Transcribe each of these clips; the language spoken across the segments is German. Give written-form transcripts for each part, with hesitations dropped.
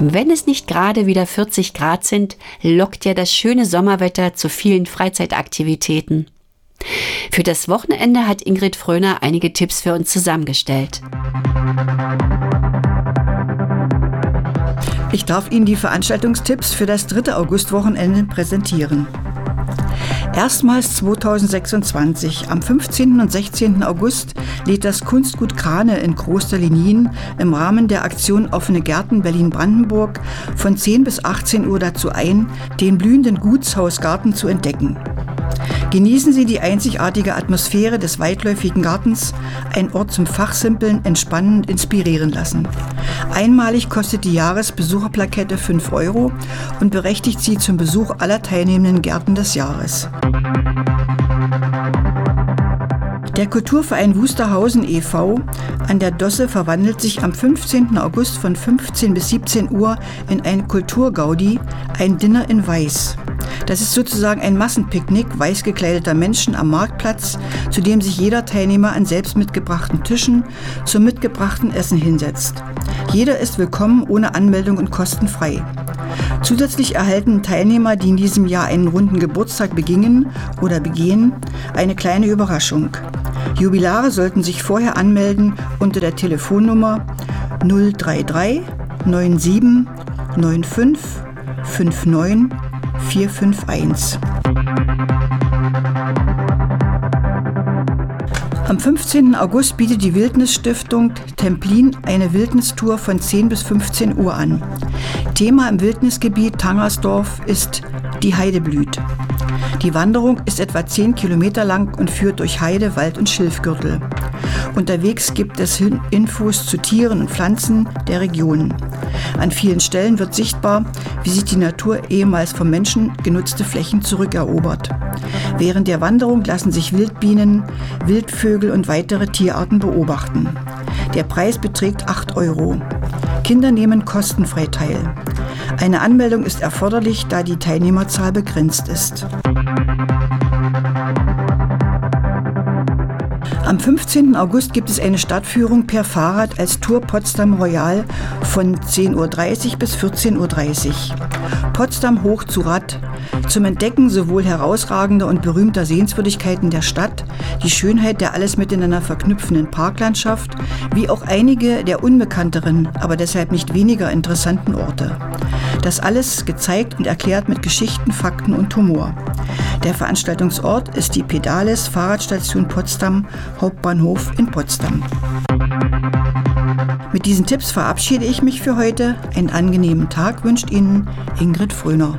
Wenn es nicht gerade wieder 40 Grad sind, lockt ja das schöne Sommerwetter zu vielen Freizeitaktivitäten. Für das Wochenende hat Ingrid Fröner einige Tipps für uns zusammengestellt. Ich darf Ihnen die Veranstaltungstipps für das 3. Augustwochenende präsentieren. Erstmals 2026, am 15. und 16. August, lädt das Kunstgut Krane in Kloster-Lenien im Rahmen der Aktion Offene Gärten Berlin-Brandenburg von 10 bis 18 Uhr dazu ein, den blühenden Gutshausgarten zu entdecken. Genießen Sie die einzigartige Atmosphäre des weitläufigen Gartens, ein Ort zum Fachsimpeln, entspannen und inspirieren lassen. Einmalig kostet die Jahresbesucherplakette 5 € und berechtigt Sie zum Besuch aller teilnehmenden Gärten des Jahres. Der Kulturverein Wusterhausen e.V. an der Dosse verwandelt sich am 15. August von 15 bis 17 Uhr in ein Kulturgaudi, ein Dinner in Weiß. Das ist sozusagen ein Massenpicknick weiß gekleideter Menschen am Marktplatz, zu dem sich jeder Teilnehmer an selbst mitgebrachten Tischen zum mitgebrachten Essen hinsetzt. Jeder ist willkommen, ohne Anmeldung und kostenfrei. Zusätzlich erhalten Teilnehmer, die in diesem Jahr einen runden Geburtstag begingen oder begehen, eine kleine Überraschung. Jubilare sollten sich vorher anmelden unter der Telefonnummer 033 97 95 59 451. Am 15. August bietet die Wildnisstiftung Templin eine Wildnistour von 10 bis 15 Uhr an. Thema im Wildnisgebiet Tangersdorf ist Die Heide blüht. Die Wanderung ist etwa 10 Kilometer lang und führt durch Heide, Wald und Schilfgürtel. Unterwegs gibt es Infos zu Tieren und Pflanzen der Region. An vielen Stellen wird sichtbar, wie sich die Natur ehemals vom Menschen genutzte Flächen zurückerobert. Während der Wanderung lassen sich Wildbienen, Wildvögel und weitere Tierarten beobachten. Der Preis beträgt 8 €. Kinder nehmen kostenfrei teil. Eine Anmeldung ist erforderlich, da die Teilnehmerzahl begrenzt ist. Am 15. August gibt es eine Stadtführung per Fahrrad als Tour Potsdam Royal von 10:30 Uhr bis 14:30 Uhr. Potsdam hoch zu Rad. Zum Entdecken sowohl herausragender und berühmter Sehenswürdigkeiten der Stadt, die Schönheit der alles miteinander verknüpfenden Parklandschaft, wie auch einige der unbekannteren, aber deshalb nicht weniger interessanten Orte. Das alles gezeigt und erklärt mit Geschichten, Fakten und Humor. Der Veranstaltungsort ist die Pedales Fahrradstation Potsdam, Hauptbahnhof in Potsdam. Mit diesen Tipps verabschiede ich mich für heute. Einen angenehmen Tag wünscht Ihnen Ingrid Fröner.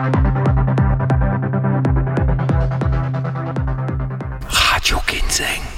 Radio Ginseng.